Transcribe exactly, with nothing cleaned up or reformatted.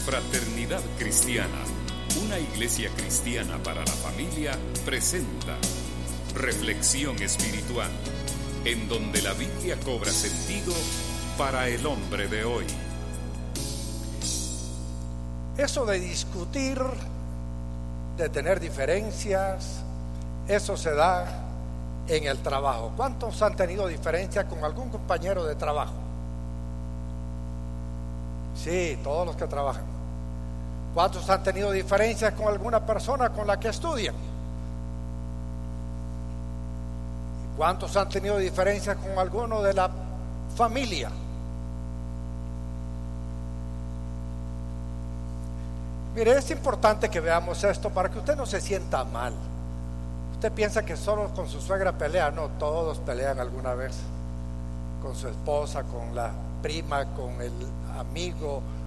Fraternidad Cristiana, una iglesia cristiana para la familia, presenta Reflexión Espiritual, en donde la Biblia cobra sentido para el hombre de hoy. Eso de discutir, de tener diferencias, eso se da en el trabajo. ¿Cuántos han tenido diferencias con algún compañero de trabajo? Sí, todos los que trabajan. ¿Cuántos han tenido diferencias con alguna persona con la que estudian? ¿Cuántos han tenido diferencias con alguno de la familia? Mire, es importante que veamos esto para que usted no se sienta mal. Usted piensa que solo con su suegra pelea. No, todos pelean alguna vez. Con su esposa, con la prima, con el amigo,